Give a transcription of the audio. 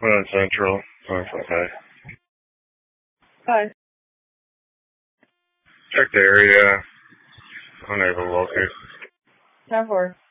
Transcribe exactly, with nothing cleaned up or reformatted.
We're on Central. Oh, okay. Hi. Check the area. Unable to locate. ten four.